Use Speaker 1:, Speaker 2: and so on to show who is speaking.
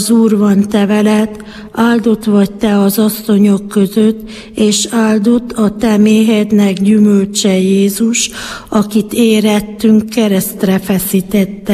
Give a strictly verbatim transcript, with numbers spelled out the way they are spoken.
Speaker 1: Az Úr van te veled, áldott vagy te az asszonyok között, és áldott a te méhednek gyümölcse Jézus, akit érettünk keresztre feszítette.